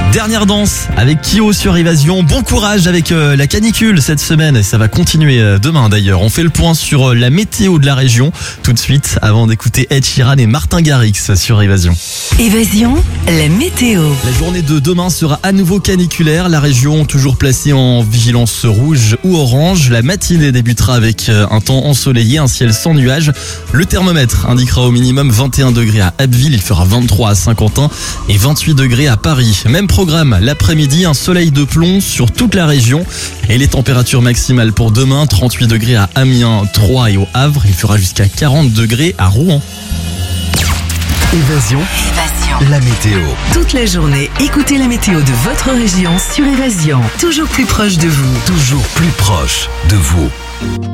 Dernière danse avec Kyo sur Évasion. Bon courage avec la canicule cette semaine et ça va continuer demain d'ailleurs. On fait le point sur la météo de la région tout de suite avant d'écouter Ed Sheeran et Martin Garrix sur Évasion. Évasion, la météo. La journée de demain sera à nouveau caniculaire. La région toujours placée en vigilance rouge ou orange. La matinée débutera avec un temps ensoleillé, un ciel sans nuages. Le thermomètre indiquera au minimum 21 degrés à Abbeville, il fera 23 à Saint-Quentin et 28 degrés à Paris. Même programme l'après-midi, un soleil de plomb sur toute la région et les températures maximales pour demain, 38 degrés à Amiens, Troyes et au Havre. Il fera jusqu'à 40 degrés à Rouen. Évasion, la météo. Toute la journée, écoutez la météo de votre région sur Évasion. Toujours plus proche de vous. Toujours plus proche de vous.